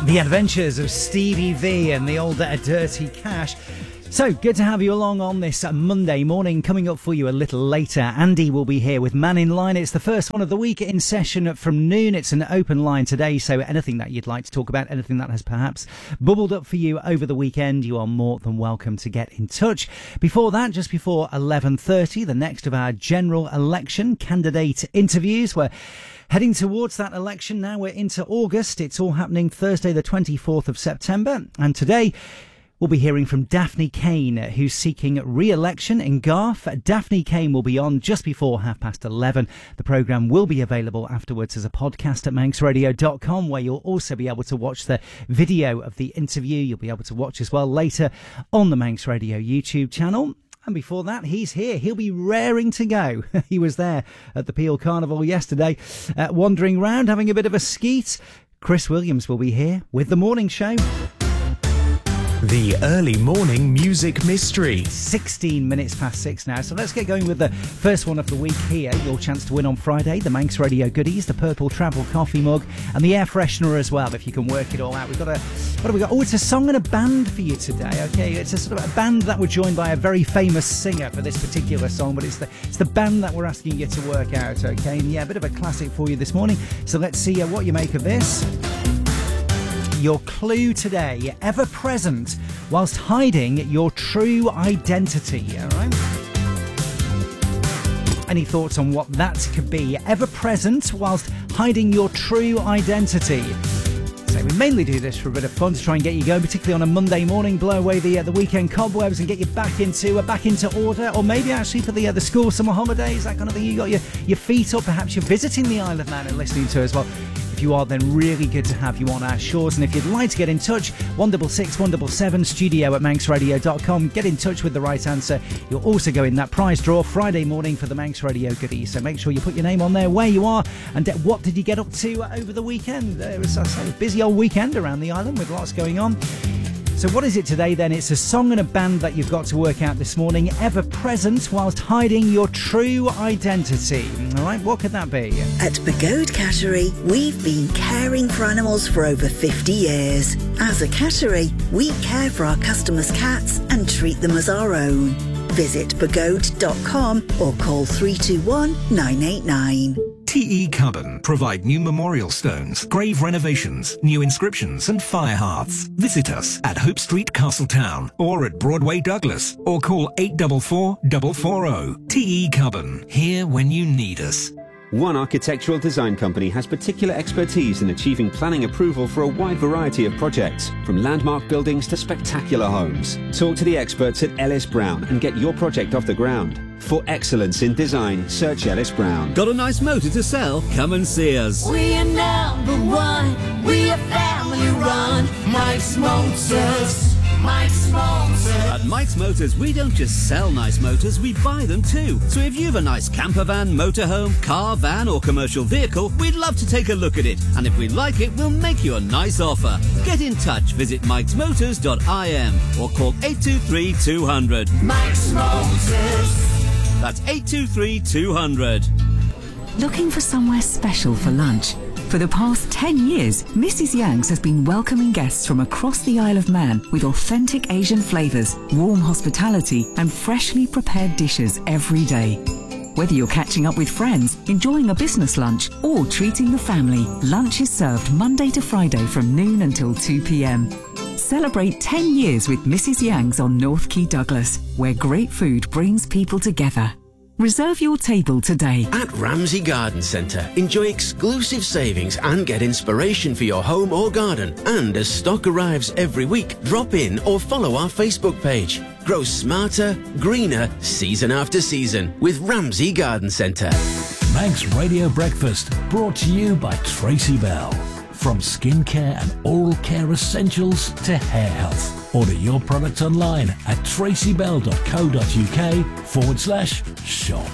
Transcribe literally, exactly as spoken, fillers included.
The Adventures of Stevie V and the old uh, Dirty Cash. So, good to have you along on this Monday morning. Coming up for you a little later, Andy will be here with Man in Line. It's the first one of the week in session from noon. It's an open line today, so anything that you'd like to talk about, anything that has perhaps bubbled up for you over the weekend, you are more than welcome to get in touch. Before that, just before eleven thirty, the next of our general election candidate interviews. We're heading towards that election now. We're into August. It's all happening Thursday, the twenty-fourth of September. And today, we'll be hearing from Daphne Kane, who's seeking re-election in Garth. Daphne Kane will be on just before half past eleven. The programme will be available afterwards as a podcast at manx radio dot com, where you'll also be able to watch the video of the interview. You'll be able to watch as well later on the Manx Radio YouTube channel. And before that, he's here. He'll be raring to go. He was there at the Peel Carnival yesterday, uh, wandering round, having a bit of a skeet. Chris Williams will be here with The Morning Show. The early morning music mystery. sixteen minutes past six now. So let's get going with the first one of the week here. Your chance to win on Friday, the Manx Radio goodies, the purple travel coffee mug, and the air freshener as well, if you can work it all out. We've got a, what have we got? Oh, it's a song and a band for you today, okay? It's a sort of a band that we're joined by a very famous singer for this particular song, but it's the, it's the band that we're asking you to work out, okay? And yeah, a bit of a classic for you this morning. So let's see uh, what you make of this. Your clue today, ever present whilst hiding your true identity, all right? Any thoughts on what that could be? Ever present whilst hiding your true identity. So we mainly do this for a bit of fun, to try and get you going, particularly on a Monday morning, blow away the uh, the weekend cobwebs and get you back into uh, back into order, or maybe actually for the uh, the school summer holidays, that kind of thing. You got your, your feet up, perhaps you're visiting the Isle of Man and listening to us as well. If you are, then really good to have you on our shores. And if you'd like to get in touch, one six six, one seven seven, studio at manx radio dot com. Get in touch with the right answer. You'll also go in that prize draw Friday morning for the Manx Radio goodies. So make sure you put your name on there, where you are, and what did you get up to over the weekend. It was I say, a busy old weekend around the island with lots going on. So what is it today then? It's a song and a band that you've got to work out this morning, ever present whilst hiding your true identity. All right, what could that be? At Pagode Cattery, we've been caring for animals for over fifty years. As a cattery, we care for our customers' cats and treat them as our own. Visit pagode dot com or call three two one, nine eight nine. T E Cubban provide new memorial stones, grave renovations, new inscriptions and fire hearths. Visit us at Hope Street, Castletown, or at Broadway, Douglas, or call eight four four, four four zero. T E Cubban, here when you need us. One architectural design company has particular expertise in achieving planning approval for a wide variety of projects, from landmark buildings to spectacular homes. Talk to the experts at Ellis Brown and get your project off the ground. For excellence in design, search Ellis Brown. Got a nice motor to sell? Come and see us. We are number one. We are family run. Mike's Motors. Mike's Motors. At Mike's Motors, we don't just sell nice motors, we buy them too. So if you have a nice camper van, motorhome, car, van or commercial vehicle, we'd love to take a look at it. And if we like it, we'll make you a nice offer. Get in touch, visit mikes motors dot I M or call eight two three, two hundred. Mike's Motors. That's eight two three, two hundred. Looking for somewhere special for lunch? For the past ten years, Missus Yang's has been welcoming guests from across the Isle of Man with authentic Asian flavours, warm hospitality and freshly prepared dishes every day. Whether you're catching up with friends, enjoying a business lunch or treating the family, lunch is served Monday to Friday from noon until two p.m. Celebrate ten years with Missus Yang's on North Quay, Douglas, where great food brings people together. Reserve your table today. At Ramsey Garden Centre, enjoy exclusive savings and get inspiration for your home or garden. And as stock arrives every week, drop in or follow our Facebook page. Grow smarter, greener, season after season with Ramsey Garden Centre. Manx Radio Breakfast, brought to you by Tracy Bell. From skincare and oral care essentials to hair health. Order your products online at tracybell dot co dot uk forward slash shop.